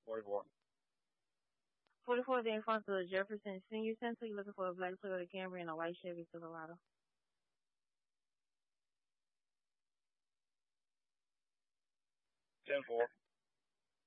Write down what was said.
44. 44 the Alfonso Jefferson Senior Center. You're looking for a black Toyota Camry and a white Chevy Silverado. 10-4.